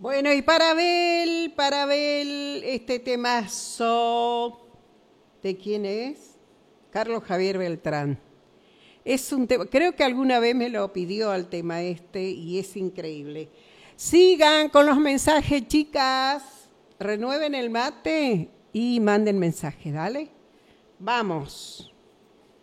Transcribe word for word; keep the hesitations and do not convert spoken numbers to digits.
Bueno, y para Abel, para Abel, este temazo, ¿de quién es? Carlos Javier Beltrán. Es un tema, creo que alguna vez me lo pidió al tema este y es increíble. Sigan con los mensajes, chicas. Renueven el mate y manden mensaje, dale. Vamos.